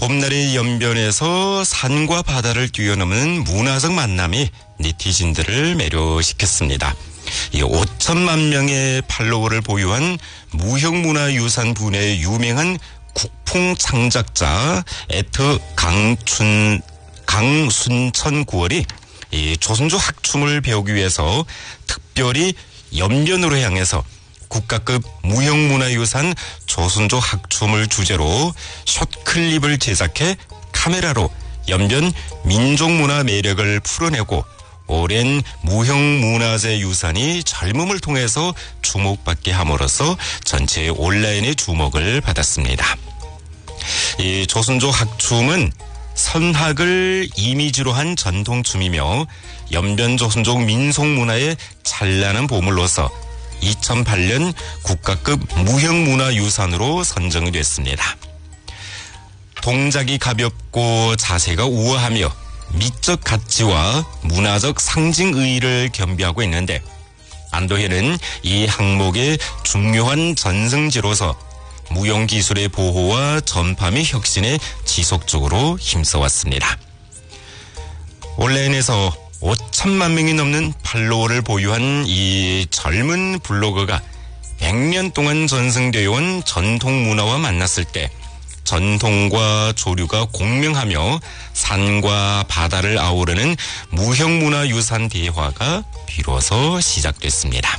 봄날의 연변에서 산과 바다를 뛰어넘는 문화적 만남이 네티즌들을 매료시켰습니다. 이 5천만 명의 팔로워를 보유한 무형문화유산 분야의 유명한 국풍 창작자 강순천 9월이 이 조선족 학춤을 배우기 위해서 특별히 연변으로 향해서 국가급 무형문화유산 조선족 학춤을 주제로 숏클립을 제작해 카메라로 연변 민족문화 매력을 풀어내고 오랜 무형문화재 유산이 젊음을 통해서 주목받게 함으로써 전체 온라인의 주목을 받았습니다. 이 조선족 학춤은 선학을 이미지로 한 전통춤이며 연변 조선족 민속문화의 찬란한 보물로서 2008년 국가급 무형문화유산으로 선정이 됐습니다. 동작이 가볍고 자세가 우아하며 미적 가치와 문화적 상징의의를 겸비하고 있는데 안도현은 이 항목의 중요한 전승지로서 무용기술의 보호와 전파 및 혁신에 지속적으로 힘써왔습니다. 온라인에서 5천만 명이 넘는 팔로워를 보유한 이 젊은 블로거가 100년 동안 전승되어 온 전통 문화와 만났을 때 전통과 조류가 공명하며 산과 바다를 아우르는 무형문화유산 대화가 비로소 시작됐습니다.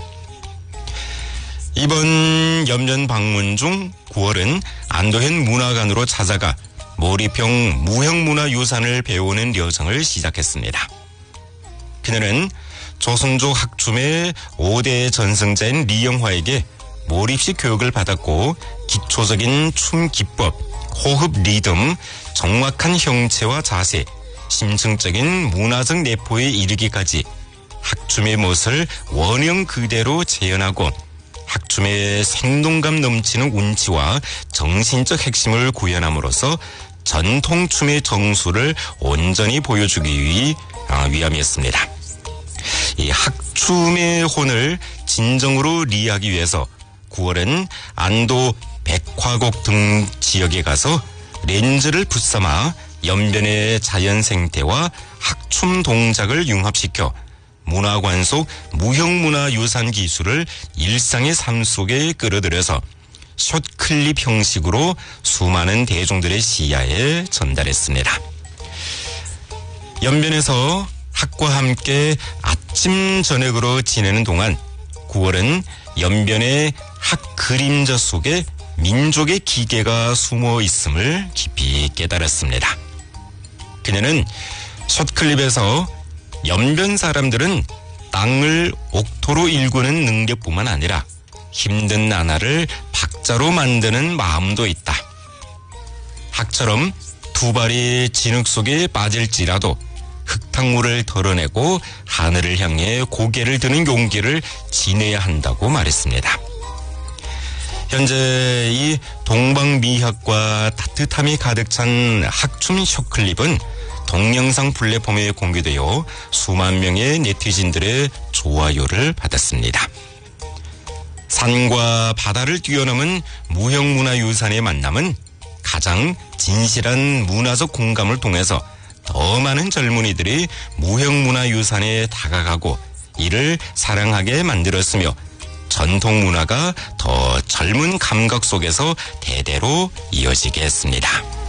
이번 연변 방문 중 9월은 안도현 문화관으로 찾아가 몰입형 무형문화유산을 배우는 여정을 시작했습니다. 그녀는 조선족 학춤의 5대 전승자인 리영화에게 몰입식 교육을 받았고 기초적인 춤 기법, 호흡 리듬, 정확한 형체와 자세, 심층적인 문화적 내포에 이르기까지 학춤의 멋을 원형 그대로 재현하고 학춤의 생동감 넘치는 운치와 정신적 핵심을 구현함으로써 전통춤의 정수를 온전히 보여주기 위함이었습니다. 이 학춤의 혼을 진정으로 리하기 위해서 9월은 안도 백화곡 등 지역에 가서 렌즈를 붙삼아 연변의 자연 생태와 학춤 동작을 융합시켜 문화관 속 무형문화유산 기술을 일상의 삶 속에 끌어들여서 숏클립 형식으로 수많은 대중들의 시야에 전달했습니다. 연변에서 학과 함께 아침 저녁으로 지내는 동안 9월은 연변의 학 그림자 속에 민족의 기계가 숨어 있음을 깊이 깨달았습니다. 그녀는 숏클립에서 연변 사람들은 땅을 옥토로 일구는 능력뿐만 아니라 힘든 나날을 박자로 만드는 마음도 있다. 학처럼 두 발이 진흙 속에 빠질지라도 흙탕물을 덜어내고 하늘을 향해 고개를 드는 용기를 지내야 한다고 말했습니다. 현재 이 동방미학과 따뜻함이 가득 찬 학춤 숏클립은 동영상 플랫폼에 공개되어 수만 명의 네티즌들의 좋아요를 받았습니다. 산과 바다를 뛰어넘은 무형문화유산의 만남은 가장 진실한 문화적 공감을 통해서 더 많은 젊은이들이 무형문화유산에 다가가고 이를 사랑하게 만들었으며 전통 문화가 더 젊은 감각 속에서 대대로 이어지게 했습니다.